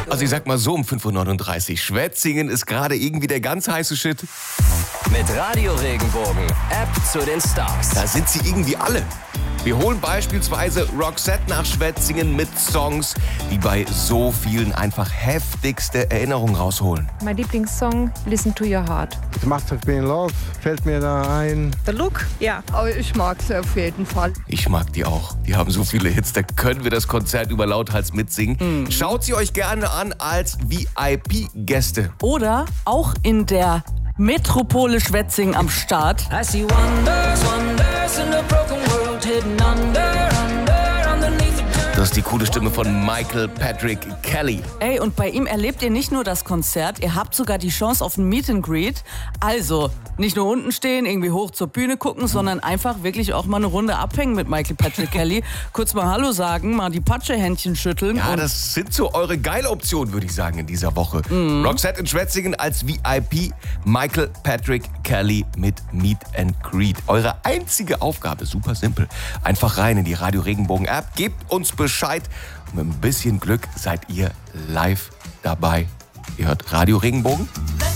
Also ich sag mal so um 5.39 Uhr. Schwetzingen ist gerade irgendwie der ganz heiße Shit. Mit Radio Regenbogen, App zu den Stars. Da sind sie irgendwie alle. Wir holen beispielsweise Roxette nach Schwetzingen mit Songs, die bei so vielen einfach heftigste Erinnerungen rausholen. Mein Lieblingssong, Listen to Your Heart. It Must Have Been Love fällt mir da ein. The Look, ja. Aber ich mag sie auf jeden Fall. Ich mag die auch. Die haben so viele Hits, da können wir das Konzert über lauthals mitsingen. Schaut sie euch gerne an als VIP-Gäste. Oder auch in der Metropole Schwetzingen am Start. I see wonders, wonders in a broken world hidden underneath the dirt. Das ist die coole Stimme von Michael Patrick Kelly. Ey, und bei ihm erlebt ihr nicht nur das Konzert, ihr habt sogar die Chance auf ein Meet and Greet. Also, nicht nur unten stehen, irgendwie hoch zur Bühne gucken, sondern einfach wirklich auch mal eine Runde abhängen mit Michael Patrick Kelly. Kurz mal Hallo sagen, mal die Patschehändchen schütteln. Ja, das sind so eure geile Optionen, würde ich sagen, in dieser Woche. Roxette in Schwetzingen als VIP, Michael Patrick Kelly mit Meet and Greet. Eure einzige Aufgabe, super simpel. Einfach rein in die Radio Regenbogen App, gebt uns Bescheid und mit ein bisschen Glück seid ihr live dabei. Ihr hört Radio Regenbogen.